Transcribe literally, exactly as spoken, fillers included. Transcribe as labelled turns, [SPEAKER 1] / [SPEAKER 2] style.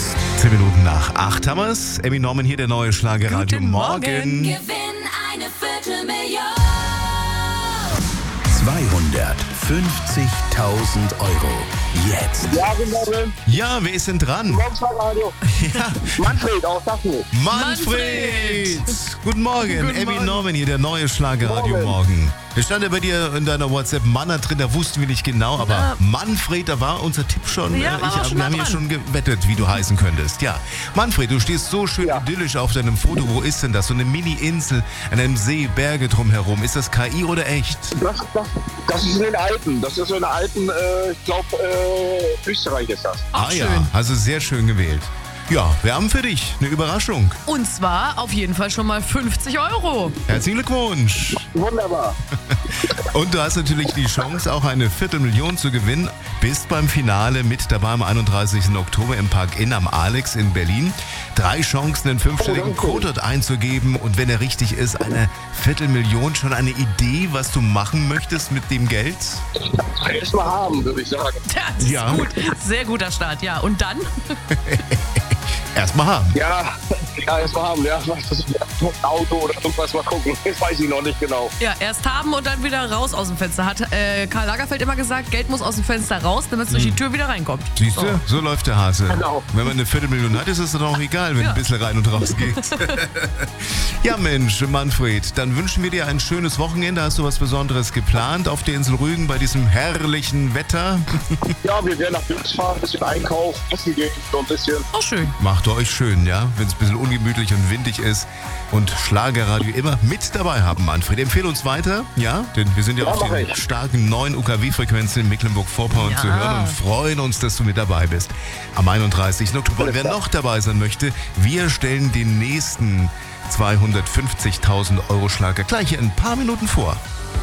[SPEAKER 1] Zehn Minuten nach acht haben wir's. Emmy Norman hier, der neue Schlager Radio
[SPEAKER 2] Guten
[SPEAKER 1] Morgen.
[SPEAKER 2] Morgen.
[SPEAKER 3] Gewinn eine Viertelmillion.
[SPEAKER 4] zweihundertfünfzigtausend Euro. Jetzt.
[SPEAKER 5] Ja, guten Morgen.
[SPEAKER 1] Ja, wer ist denn dran?
[SPEAKER 5] Morgen Radio.
[SPEAKER 1] Ja,
[SPEAKER 5] Manfred aus Sachsen.
[SPEAKER 1] Manfred. Guten Morgen.
[SPEAKER 2] Guten
[SPEAKER 1] Emmy
[SPEAKER 2] Morgen.
[SPEAKER 1] Norman hier, der neue Schlager Radio
[SPEAKER 5] Morgen.
[SPEAKER 1] Morgen. Es stand ja bei dir in deiner WhatsApp Manna drin, da wussten wir nicht genau, aber
[SPEAKER 2] Ja.
[SPEAKER 1] Manfred, da war unser Tipp schon.
[SPEAKER 2] Ja,
[SPEAKER 1] äh,
[SPEAKER 2] war
[SPEAKER 1] ich,
[SPEAKER 2] auch schon
[SPEAKER 1] wir
[SPEAKER 2] nah
[SPEAKER 1] haben ja
[SPEAKER 2] dran.
[SPEAKER 1] schon gewettet, wie du heißen könntest. Ja, Manfred, du stehst so schön
[SPEAKER 5] Ja.
[SPEAKER 1] idyllisch auf deinem Foto. Wo ist denn das? So eine Mini-Insel an einem See, Berge drumherum. Ist das K I oder echt?
[SPEAKER 5] Das, das, das ist in den Alpen. Das ist in den Alpen, äh, ich glaube, äh, Österreich ist das.
[SPEAKER 2] Ach,
[SPEAKER 1] ah ja,
[SPEAKER 2] schön.
[SPEAKER 1] also sehr schön gewählt. Ja, wir haben für dich eine Überraschung.
[SPEAKER 2] Und zwar auf jeden Fall schon mal fünfzig Euro.
[SPEAKER 1] Herzlichen Glückwunsch.
[SPEAKER 5] Wunderbar.
[SPEAKER 1] Und du hast natürlich die Chance, auch eine Viertelmillion zu gewinnen. Bist beim Finale mit dabei am einunddreißigsten Oktober im Park Inn am Alex in Berlin. Drei Chancen, einen fünfstelligen
[SPEAKER 5] Oh, danke.
[SPEAKER 1] Code dort einzugeben. Und wenn er richtig ist, eine Viertelmillion. Schon eine Idee, was du machen möchtest mit dem Geld?
[SPEAKER 5] Erstmal haben, würde ich sagen.
[SPEAKER 2] Das ist
[SPEAKER 1] Ja.
[SPEAKER 2] gut. Sehr guter Start, ja. Und dann?
[SPEAKER 1] Erstmal haben.
[SPEAKER 5] Ja, ja, erstmal haben. Ja, was ist das? Ein Auto oder irgendwas, mal gucken. Das weiß ich noch nicht genau.
[SPEAKER 2] Ja, erst haben und dann wieder raus aus dem Fenster. Hat äh, Karl Lagerfeld immer gesagt, Geld muss aus dem Fenster raus, damit es durch die Tür wieder reinkommt.
[SPEAKER 1] Siehst du, so läuft der Hase.
[SPEAKER 5] Genau.
[SPEAKER 1] Wenn man eine Viertelmillion hat, ist es dann auch egal, wenn
[SPEAKER 2] Ja.
[SPEAKER 1] ein bisschen rein und raus geht. Ja Mensch, Manfred, dann wünschen wir dir ein schönes Wochenende. Hast du was Besonderes geplant auf der Insel Rügen bei diesem herrlichen Wetter?
[SPEAKER 5] Ja, wir werden nach Büchs fahren, ein bisschen einkaufen, essen gehen, so ein bisschen.
[SPEAKER 2] Auch schön.
[SPEAKER 1] Macht euch schön, ja, wenn es ein bisschen ungemütlich und windig ist und Schlagerradio immer mit dabei haben, Manfred. Empfehle uns weiter, ja, denn wir sind ja,
[SPEAKER 5] Ja,
[SPEAKER 1] auf
[SPEAKER 5] mach
[SPEAKER 1] den
[SPEAKER 5] ich.
[SPEAKER 1] starken neuen U K W-Frequenzen in Mecklenburg-Vorpommern
[SPEAKER 2] Ja.
[SPEAKER 1] zu hören und freuen uns, dass du mit dabei bist. Am einunddreißigsten Oktober. Und wer noch dabei sein möchte, wir stellen den nächsten zweihundertfünfzigtausend Euro Schlager gleich in ein paar Minuten vor.